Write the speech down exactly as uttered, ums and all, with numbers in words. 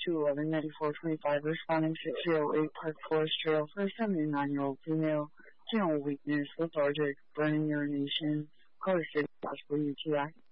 two eleven ninety four twenty five, responding to two oh eight Park Forest Trail for a seventy-nine-year-old female. General weakness, lethargic, burning urination, color city, possible U T I.